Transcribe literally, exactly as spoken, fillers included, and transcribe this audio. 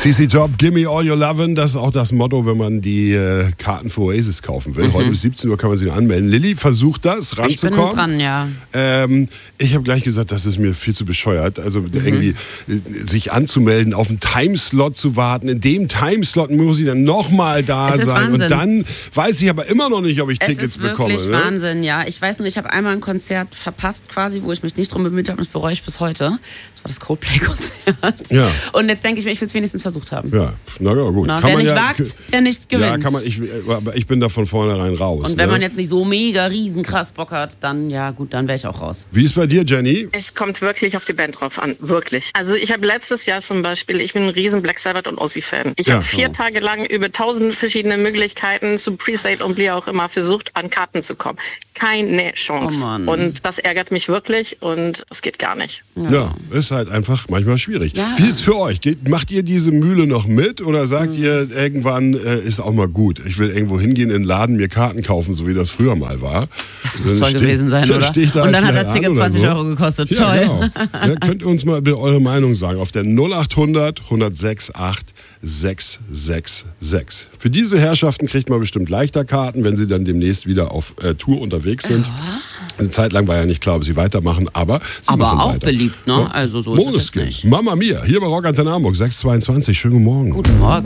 C C Top, Gimme All Your Lovin', das ist auch das Motto, wenn man die äh, Karten für Oasis kaufen will. Mhm. Heute bis siebzehn Uhr kann man sich anmelden. Lilly versucht das, ranzukommen. Ich bin dran, ja. Ähm, ich habe gleich gesagt, das ist mir viel zu bescheuert. Also mhm. irgendwie äh, sich anzumelden, auf einen Timeslot zu warten. In dem Timeslot muss ich dann nochmal da es ist sein. Wahnsinn. Und dann weiß ich aber immer noch nicht, ob ich es Tickets bekomme. Es ist wirklich ne? Wahnsinn, ja. Ich weiß nur, ich habe einmal ein Konzert verpasst quasi, wo ich mich nicht drum bemüht habe. Das bereue ich bis heute. Das war das Coldplay-Konzert. Ja. Und jetzt denke ich mir, ich will es wenigstens versucht haben. Ja, na ja, gut. Na, kann wer man nicht ja, wagt, der nicht gewinnt. Ja, kann man, ich, aber ich bin da von vornherein raus. Und wenn ne? man jetzt nicht so mega riesen krass Bock hat, dann ja gut, dann wäre ich auch raus. Wie ist bei dir, Jenny? Es kommt wirklich auf die Band drauf an, wirklich. Also ich habe letztes Jahr zum Beispiel, ich bin ein riesen Black Sabbath und Ozzy-Fan. Ich Ja. habe vier Oh. Tage lang über tausend verschiedene Möglichkeiten zu Presale und wie auch immer versucht, an Karten zu kommen. Keine Chance. Oh Mann. Und das ärgert mich wirklich und es geht gar nicht. Ja. Ja, ist halt einfach manchmal schwierig. Ja. Wie ist es für euch? Geht, macht ihr diese Mühle noch mit oder sagt mhm. ihr, irgendwann äh, ist auch mal gut? Ich will irgendwo hingehen in den Laden, mir Karten kaufen, so wie das früher mal war. Das muss Dann toll steh- gewesen sein, dann oder? steh ich da Und dann hat vielleicht das Ticket an oder zwanzig so. Euro gekostet. Ja, Toll. genau. Ja, könnt ihr uns mal eure Meinung sagen auf der null acht hundert, hundertsechs acht sechs sechs sechs. Für diese Herrschaften kriegt man bestimmt leichter Karten, wenn sie dann demnächst wieder auf äh, Tour unterwegs sind. Eine Zeit lang war ja nicht klar, ob sie weitermachen, aber sie Aber machen auch weiter. beliebt, ne? Ja. Also so ist es jetzt Måneskin, nicht. Mama Mia, hier bei Rock Antenne Hamburg, sechs Komma zweiundzwanzig. Schönen guten Morgen. Guten Morgen.